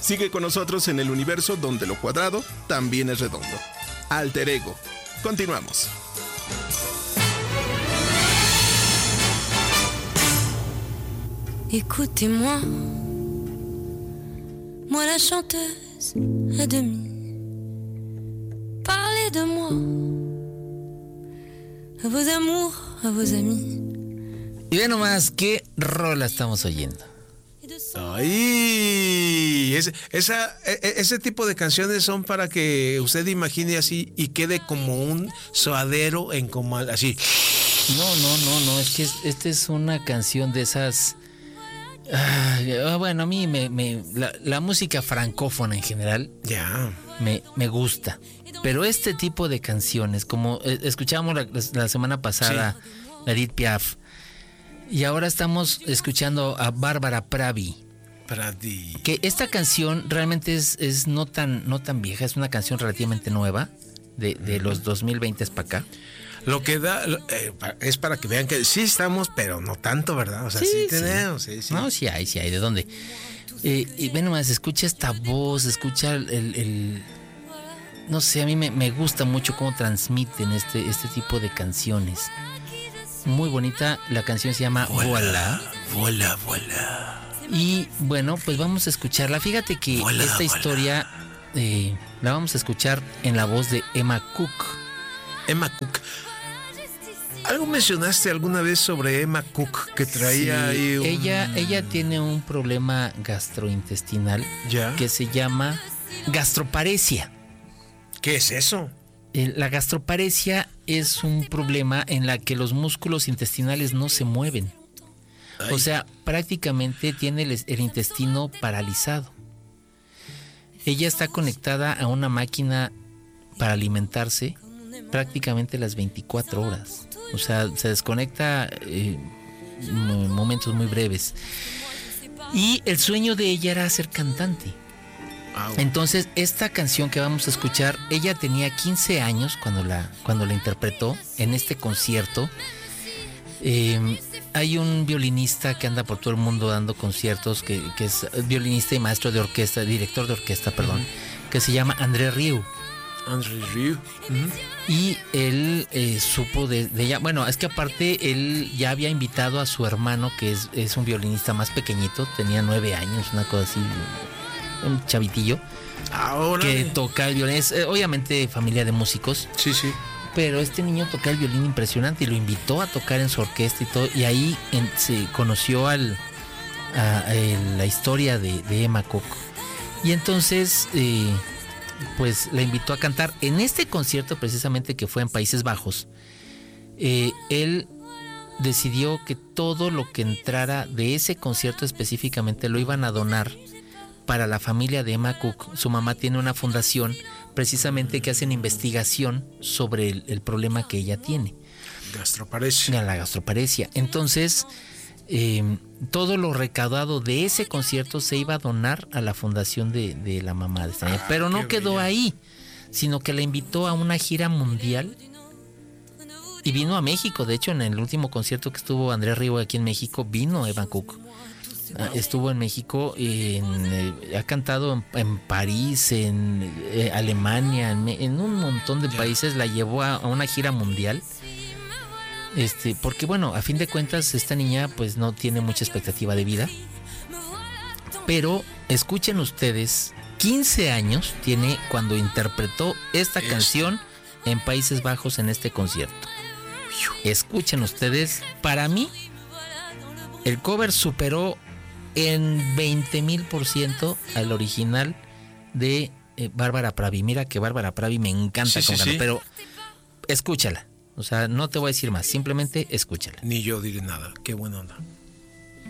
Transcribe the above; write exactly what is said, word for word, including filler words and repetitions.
Sigue con nosotros en el universo donde lo cuadrado también es redondo. Alter Ego. Continuamos. Écoutez-moi, moi la chanteuse à demi. Parlez de moi, a vos amours, a vos amis. Y ve nomás qué rola estamos oyendo. Ay, ese, esa, ese tipo de canciones son para que usted imagine así y quede como un suadero en como así. No, no, no, no, es que esta es una canción de esas. Ah, bueno, a mí me, me la, la música francófona en general ya me, me gusta, pero este tipo de canciones, como eh, escuchábamos la, la semana pasada, sí. Edith Piaf, y ahora estamos escuchando a Bárbara Pravi. Pravi. Que esta canción realmente es, es no tan no tan vieja, es una canción relativamente nueva, de, de uh-huh. los dos mil veinte para acá. Lo que da eh, es para que vean que sí estamos, pero no tanto, ¿verdad? O sea, sí, sí tenemos. Sí. Sí, sí. No, sí hay, sí hay. ¿De dónde? Eh, y ven nomás, escucha esta voz, escucha el... el, el no sé, a mí me, me gusta mucho cómo transmiten este, este tipo de canciones. Muy bonita, la canción se llama Voilà. Voilà, voilà. Y bueno, pues vamos a escucharla. Fíjate que voilà, esta historia eh, la vamos a escuchar en la voz de Emma Cook. Emma Cook. ¿Algo mencionaste alguna vez sobre Emma Cook que traía sí, ahí un... ella, ella tiene un problema gastrointestinal ¿Ya? que se llama gastroparesia. ¿Qué es eso? La gastroparesia es un problema en la que los músculos intestinales no se mueven. Ay. O sea, prácticamente tiene el, el intestino paralizado. Ella está conectada a una máquina para alimentarse prácticamente las veinticuatro horas. O sea, se desconecta eh, en momentos muy breves. Y el sueño de ella era ser cantante. Wow. Entonces, esta canción que vamos a escuchar, ella tenía quince años cuando la, cuando la interpretó en este concierto. Eh, hay un violinista que anda por todo el mundo dando conciertos, que, que es violinista y maestro de orquesta, director de orquesta, perdón, uh-huh. que se llama André Rieu. André Rieu. Uh-huh. Y él eh, supo de, de ella. Bueno, es que aparte él ya había invitado a su hermano, que es, es un violinista más pequeñito, tenía nueve años, una cosa así, un chavitillo, Ahora que toca el violín. Es eh, obviamente familia de músicos. Sí, sí. Pero este niño toca el violín impresionante y lo invitó a tocar en su orquesta y todo. Y ahí en, se conoció al, a, a la historia de, de Emma Cook. Y entonces... Eh, pues la invitó a cantar en este concierto precisamente que fue en Países Bajos. Eh, él decidió que todo lo que entrara de ese concierto específicamente lo iban a donar para la familia de Emma Cook. Su mamá tiene una fundación precisamente que hacen investigación sobre el, el problema que ella tiene. Gastroparesia. La gastroparesia. Entonces... Eh, todo lo recaudado de ese concierto se iba a donar a la fundación de, de la mamá de esta niña. Ah, pero no quedó bella. ahí, sino que la invitó a una gira mundial y vino a México. De hecho, en el último concierto que estuvo Andrés Rieu aquí en México, vino Emma Cook. Ah, estuvo en México, en, eh, ha cantado en, en París, en eh, Alemania, en, en un montón de países. La llevó a, a una gira mundial. Este, porque bueno, a fin de cuentas esta niña pues no tiene mucha expectativa de vida. Pero escuchen ustedes, quince años tiene cuando interpretó esta es. canción en Países Bajos en este concierto. Escuchen ustedes, para mí el cover superó en veinte mil por ciento al original de eh, Bárbara Pravi. Mira que Bárbara Pravi me encanta, sí, con sí, ganas, sí. pero escúchala. O sea, no te voy a decir más, simplemente escúchala. Ni yo diré nada, qué buena onda.